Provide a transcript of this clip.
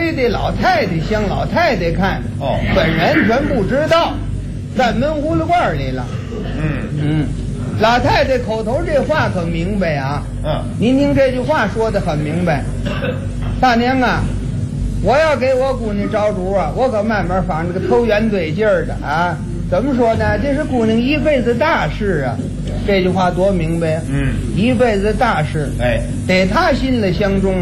非得老太太向老太太看， 哦本人全不知道，站门葫芦罐里了。老太太口头这话可明白啊。您听这句话说的很明白。大娘啊，我要给我姑娘找主啊，我可慢慢仿这个投缘对劲儿的啊。怎么说呢？这是姑娘一辈子大事啊。这句话多明白啊。一辈子大事，得她心里相中。